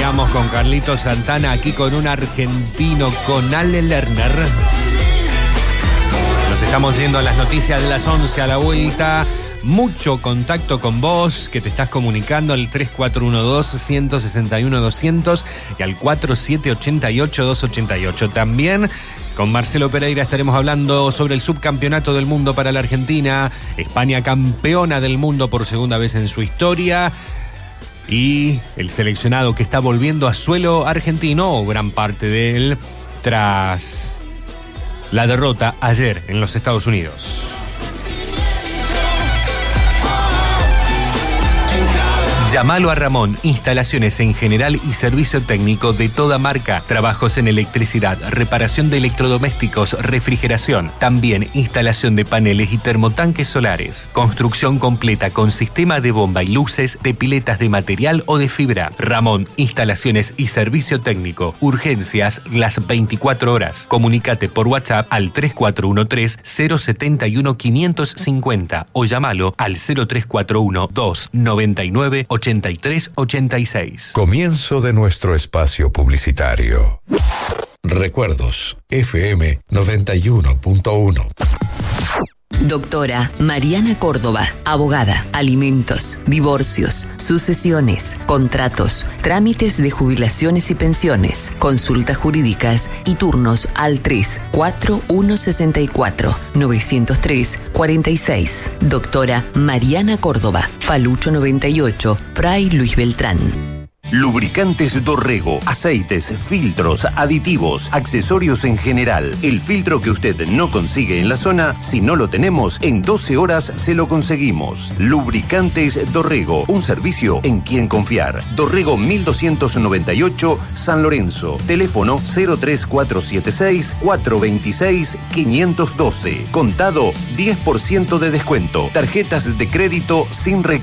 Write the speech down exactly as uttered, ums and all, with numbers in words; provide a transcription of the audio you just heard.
terminamos con Carlitos Santana, aquí con un argentino, con Ale Lerner. Nos estamos yendo a las noticias de las once a la vuelta. Mucho contacto con vos, que te estás comunicando al tres cuatro uno dos, uno seis uno, dos cero cero y al cuatro siete ocho ocho, dos ocho ocho. También con Marcelo Pereira estaremos hablando sobre el subcampeonato del mundo para la Argentina. España campeona del mundo por segunda vez en su historia. Y el seleccionado que está volviendo a suelo argentino, o gran parte de él, tras la derrota ayer en los Estados Unidos. Llámalo a Ramón, instalaciones en general y servicio técnico de toda marca, trabajos en electricidad, reparación de electrodomésticos, refrigeración, también instalación de paneles y termotanques solares, construcción completa con sistema de bomba y luces, de piletas de material o de fibra. Ramón, instalaciones y servicio técnico, urgencias las veinticuatro horas. Comunícate por WhatsApp al tres cuatro uno tres, cero siete uno, cinco cinco cero o llámalo al cero tres cuatro uno, dos noventa y nueve, ochenta y tres ochenta y seis. Comienzo de nuestro espacio publicitario. Recuerdos, F M noventa y uno punto uno. Doctora Mariana Córdoba, abogada, alimentos, divorcios, sucesiones, contratos, trámites de jubilaciones y pensiones, consultas jurídicas y turnos al tres cuatro uno seis cuatro, nueve cero tres, cuarenta y seis. Doctora Mariana Córdoba, Falucho noventa y ocho, Fray Luis Beltrán. Lubricantes Dorrego, aceites, filtros, aditivos, accesorios en general. El filtro que usted no consigue en la zona, si no lo tenemos, en doce horas se lo conseguimos. Lubricantes Dorrego, un servicio en quien confiar. Dorrego mil doscientos noventa y ocho, San Lorenzo. Teléfono cero tres cuatro siete seis, cuatro dos seis, cinco uno dos. Contado diez por ciento de descuento. Tarjetas de crédito sin recargo.